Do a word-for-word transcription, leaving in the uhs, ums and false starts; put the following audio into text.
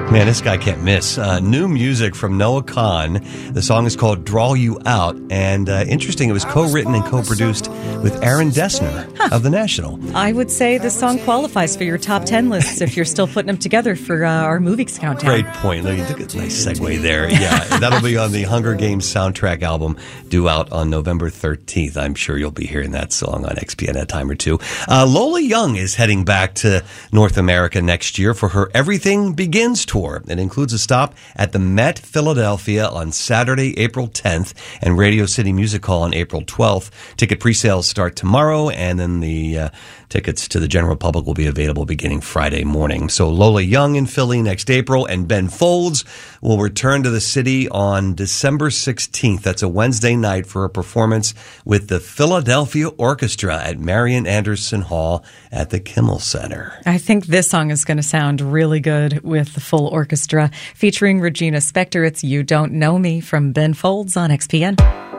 Man, this guy can't miss. Uh, new music from Noah Kahan. The song is called Draw You Out. And uh, interesting, it was co-written and co-produced with Aaron Dessner huh. of The National. I would say the song qualifies for your top ten lists if you're still putting them together for uh, our movies countdown. Great point. Look, you took a nice segue there. Yeah, that'll be on the Hunger Games soundtrack album due out on November thirteenth. I'm sure you'll be hearing that song on X P N a time or two. Uh, Lola Young is heading back to North America next year for her Everything Begins tour. It includes a stop at the Met Philadelphia on Saturday, April tenth, and Radio City Music Hall on April twelfth. Ticket pre-sales start tomorrow, and then the uh, tickets to the general public will be available beginning Friday morning. So Lola Young in Philly next April, and Ben Folds will return to the city on December sixteenth. That's a Wednesday night for a performance with the Philadelphia Orchestra at Marian Anderson Hall at the Kimmel Center. I think this song is going to sound really good with the full orchestra, featuring Regina Spektor. It's You Don't Know Me from Ben Folds on X P N.